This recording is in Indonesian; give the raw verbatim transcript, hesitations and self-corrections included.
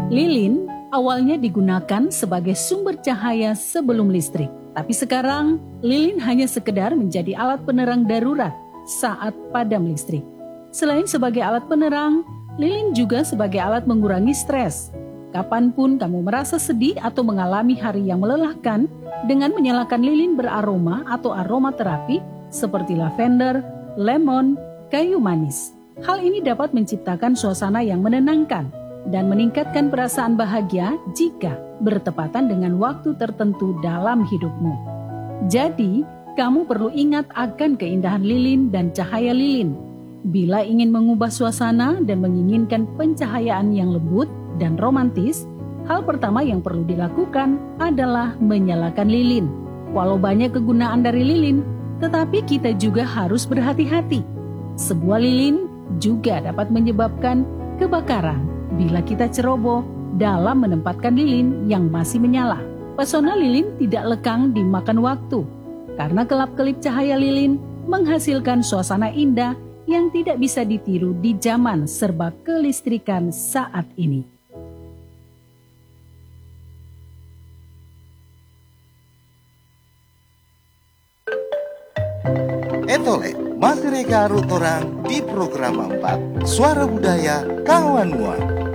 Lilin awalnya digunakan sebagai sumber cahaya sebelum listrik. Tapi sekarang, lilin hanya sekedar menjadi alat penerang darurat saat padam listrik. Selain sebagai alat penerang, lilin juga sebagai alat mengurangi stres. Kapanpun kamu merasa sedih atau mengalami hari yang melelahkan, dengan menyalakan lilin beraroma atau aromaterapi seperti lavender, lemon, kayu manis. Hal ini dapat menciptakan suasana yang menenangkan dan meningkatkan perasaan bahagia jika bertepatan dengan waktu tertentu dalam hidupmu. Jadi, kamu perlu ingat akan keindahan lilin dan cahaya lilin. Bila ingin mengubah suasana dan menginginkan pencahayaan yang lembut dan romantis, hal pertama yang perlu dilakukan adalah menyalakan lilin. Walau banyak kegunaan dari lilin, tetapi kita juga harus berhati-hati. Sebuah lilin juga dapat menyebabkan kebakaran bila kita ceroboh dalam menempatkan lilin yang masih menyala. Pesona lilin tidak lekang dimakan waktu, karena kelap-kelip cahaya lilin menghasilkan suasana indah yang tidak bisa ditiru di zaman serba kelistrikan saat ini. Etole, materi garut orang di program empat Suara Budaya Kawan Mua.